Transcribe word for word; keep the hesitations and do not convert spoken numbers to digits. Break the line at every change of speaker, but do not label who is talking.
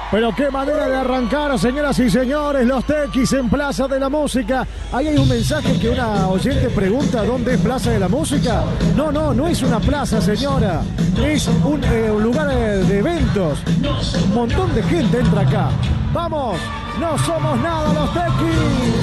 Pero qué manera de arrancar, señoras y señores, los Tequis en Plaza de la Música. Ahí hay un mensaje que una oyente pregunta dónde es Plaza de la Música. No, no, no es una plaza, señora. Es un, eh, un lugar de eventos. Un montón de gente entra acá. ¡Vamos! ¡No somos nada los Tequis!